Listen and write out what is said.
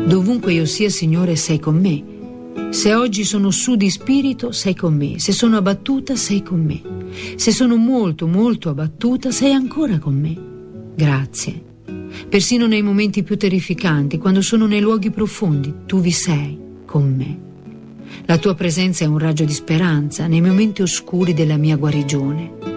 Dovunque io sia, Signore, sei con me. Se oggi sono su di spirito, sei con me. Se sono abbattuta, sei con me. Se sono molto, molto abbattuta, sei ancora con me. Grazie. Persino nei momenti più terrificanti, quando sono nei luoghi profondi, tu vi sei con me. La tua presenza è un raggio di speranza nei momenti oscuri della mia guarigione.